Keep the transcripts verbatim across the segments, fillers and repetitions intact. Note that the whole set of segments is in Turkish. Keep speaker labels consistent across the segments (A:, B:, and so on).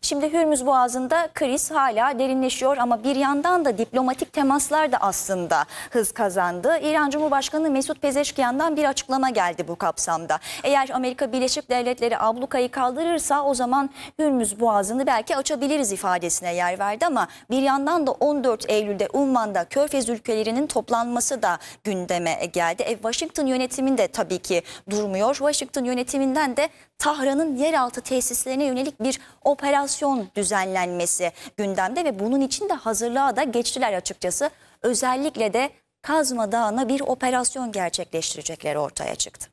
A: Şimdi Hürmüz Boğazı'nda kriz hala derinleşiyor ama bir yandan da diplomatik temaslar da aslında hız kazandı. İran Cumhurbaşkanı Mesut Pezeşkiyan'dan bir açıklama geldi bu kapsamda. Eğer Amerika Birleşik Devletleri ablukayı kaldırırsa o zaman Hürmüz Boğazı'nı belki açabiliriz ifadesine yer verdi ama bir yandan da on dört Eylül'de Umman'da Körfez ülkelerinin toplanması da gündeme geldi. E, Washington yönetiminde tabii ki durmuyor. Washington yönetiminden de Tahran'ın yeraltı tesislerine yönelik bir operasyon düzenlenmesi gündemde ve bunun için de hazırlığa da geçtiler açıkçası. Özellikle de Kazma Dağı'na bir operasyon gerçekleştirecekleri ortaya çıktı.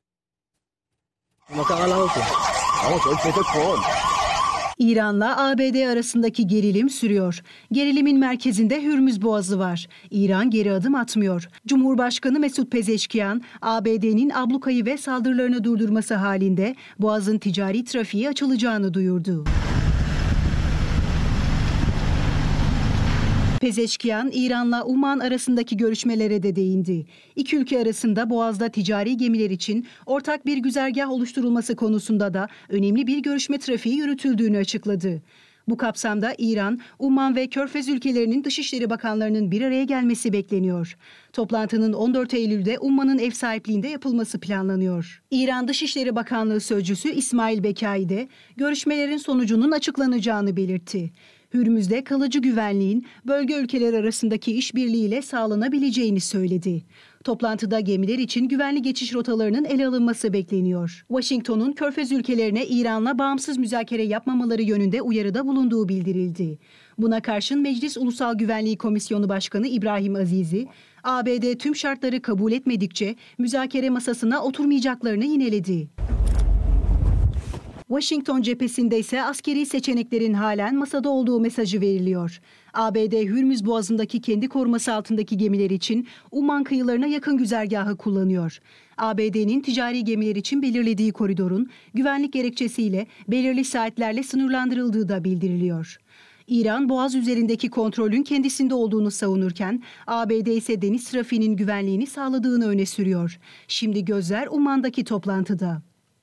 B: İran'la A B D arasındaki gerilim sürüyor. Gerilimin merkezinde Hürmüz Boğazı var. İran geri adım atmıyor. Cumhurbaşkanı Mesut Pezeşkiyan, A B D'nin ablukayı ve saldırılarını durdurması halinde Boğaz'ın ticari trafiği açılacağını duyurdu. Pezeşkiyan, İran'la Umman arasındaki görüşmelere de değindi. İki ülke arasında Boğaz'da ticari gemiler için ortak bir güzergah oluşturulması konusunda da önemli bir görüşme trafiği yürütüldüğünü açıkladı. Bu kapsamda İran, Umman ve Körfez ülkelerinin Dışişleri Bakanlarının bir araya gelmesi bekleniyor. Toplantının on dört Eylül'de Umman'ın ev sahipliğinde yapılması planlanıyor. İran Dışişleri Bakanlığı Sözcüsü İsmail Bekai de görüşmelerin sonucunun açıklanacağını belirtti. Hürmüz'de kalıcı güvenliğin bölge ülkeler arasındaki işbirliğiyle sağlanabileceğini söyledi. Toplantıda gemiler için güvenli geçiş rotalarının ele alınması bekleniyor. Washington'un Körfez ülkelerine İran'la bağımsız müzakere yapmamaları yönünde uyarıda bulunduğu bildirildi. Buna karşın Meclis Ulusal Güvenliği Komisyonu Başkanı İbrahim Azizi, A B D tüm şartları kabul etmedikçe müzakere masasına oturmayacaklarını yineledi. Washington cephesinde ise askeri seçeneklerin halen masada olduğu mesajı veriliyor. A B D Hürmüz Boğazı'ndaki kendi koruması altındaki gemiler için Umman kıyılarına yakın güzergahı kullanıyor. A B D'nin ticari gemiler için belirlediği koridorun güvenlik gerekçesiyle belirli saatlerle sınırlandırıldığı da bildiriliyor. İran, Boğaz üzerindeki kontrolün kendisinde olduğunu savunurken A B D ise deniz trafiğinin güvenliğini sağladığını öne sürüyor. Şimdi gözler Umman'daki toplantıda.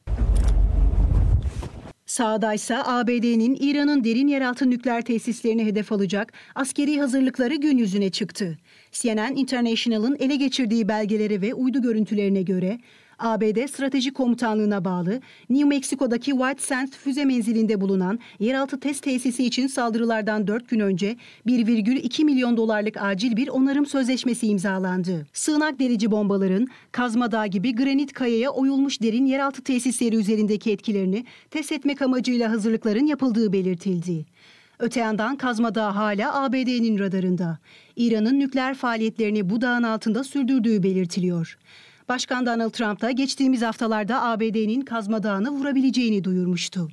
B: Sahadaysa A B D'nin İran'ın derin yeraltı nükleer tesislerini hedef alacak askeri hazırlıkları gün yüzüne çıktı. C N N International'ın ele geçirdiği belgelere ve uydu görüntülerine göre A B D Strateji Komutanlığı'na bağlı New Mexico'daki White Sands füze menzilinde bulunan yeraltı test tesisi için saldırılardan dört gün önce bir virgül iki milyon dolarlık acil bir onarım sözleşmesi imzalandı. Sığınak delici bombaların Kazma Dağı gibi granit kayaya oyulmuş derin yeraltı tesisleri üzerindeki etkilerini test etmek amacıyla hazırlıkların yapıldığı belirtildi. Öte yandan Kazma Dağı hala A B D'nin radarında. İran'ın nükleer faaliyetlerini bu dağın altında sürdürdüğü belirtiliyor. Başkan Donald Trump da geçtiğimiz haftalarda A B D'nin Kazma Dağı'nı vurabileceğini duyurmuştu.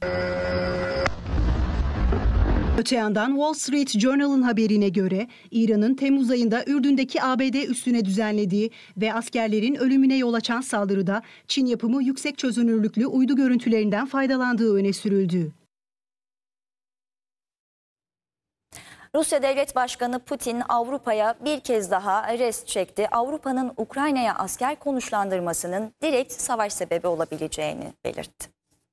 B: Öte yandan Wall Street Journal'ın haberine göre İran'ın Temmuz ayında Ürdün'deki A B D üssüne düzenlediği ve askerlerin ölümüne yol açan saldırıda Çin yapımı yüksek çözünürlüklü uydu görüntülerinden faydalandığı öne sürüldü.
A: Rusya Devlet Başkanı Putin Avrupa'ya bir kez daha rest çekti. Avrupa'nın Ukrayna'ya asker konuşlandırmasının direkt savaş sebebi olabileceğini belirtti.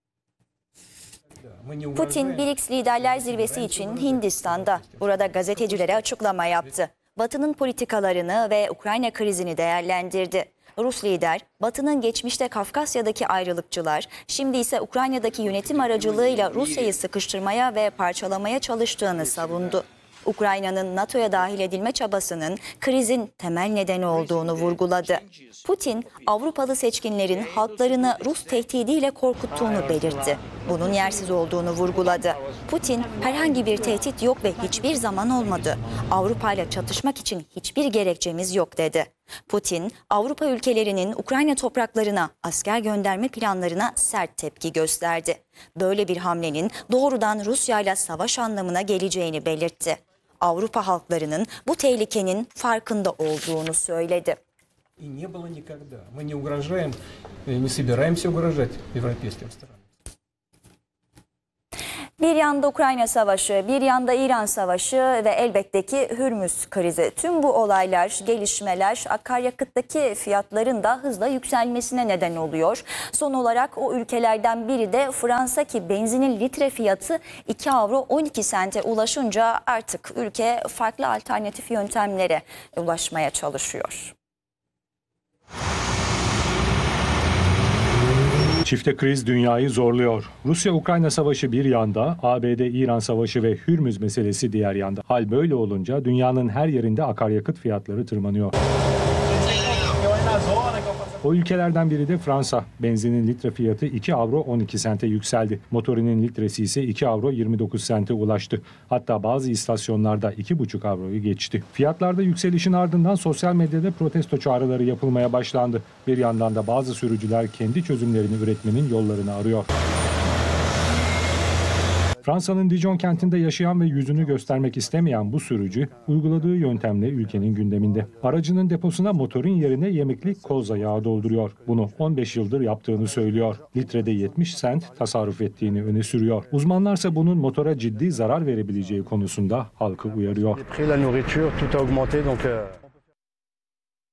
A: Putin, B R I C S Liderler Zirvesi için Hindistan'da. Burada gazetecilere açıklama yaptı. Batı'nın politikalarını ve Ukrayna krizini değerlendirdi. Rus lider, Batı'nın geçmişte Kafkasya'daki ayrılıkçılar, şimdi ise Ukrayna'daki yönetim aracılığıyla Rusya'yı sıkıştırmaya ve parçalamaya çalıştığını savundu. Ukrayna'nın NATO'ya dahil edilme çabasının krizin temel nedeni olduğunu vurguladı. Putin, Avrupalı seçkinlerin halklarını Rus tehdidiyle korkuttuğunu belirtti. Bunun yersiz olduğunu vurguladı. Putin, herhangi bir tehdit yok ve hiçbir zaman olmadı. Avrupa ile çatışmak için hiçbir gerekçemiz yok dedi. Putin, Avrupa ülkelerinin Ukrayna topraklarına asker gönderme planlarına sert tepki gösterdi. Böyle bir hamlenin doğrudan Rusya ile savaş anlamına geleceğini belirtti. Avrupa halklarının bu tehlikenin farkında olduğunu söyledi. Bir yanda Ukrayna Savaşı, bir yanda İran Savaşı ve elbette ki Hürmüz krizi. Tüm bu olaylar, gelişmeler akaryakıttaki fiyatların da hızla yükselmesine neden oluyor. Son olarak o ülkelerden biri de Fransa ki benzinin litre fiyatı iki avro on iki sente ulaşınca artık ülke farklı alternatif yöntemlere ulaşmaya çalışıyor.
C: Çifte kriz dünyayı zorluyor. Rusya-Ukrayna savaşı bir yanda, A B D-İran savaşı ve Hürmüz meselesi diğer yanda. Hal böyle olunca dünyanın her yerinde akaryakıt fiyatları tırmanıyor. O ülkelerden biri de Fransa. Benzinin litre fiyatı iki avro on iki sente yükseldi. Motorinin litresi ise iki avro yirmi dokuz sente ulaştı. Hatta bazı istasyonlarda iki buçuk avroyu geçti. Fiyatlarda yükselişin ardından sosyal medyada protesto çağrıları yapılmaya başlandı. Bir yandan da bazı sürücüler kendi çözümlerini üretmenin yollarını arıyor. Fransa'nın Dijon kentinde yaşayan ve yüzünü göstermek istemeyen bu sürücü uyguladığı yöntemle ülkenin gündeminde. Aracının deposuna motorun yerine yemekli koza yağı dolduruyor. Bunu on beş yıldır yaptığını söylüyor. Litrede yetmiş sent tasarruf ettiğini öne sürüyor. Uzmanlarsa bunun motora ciddi zarar verebileceği konusunda halkı uyarıyor.